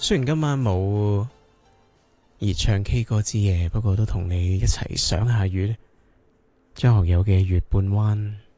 雖然今晚冇熱唱 K 歌之夜，不過都同你一齊賞下月。張學友嘅《月半彎》。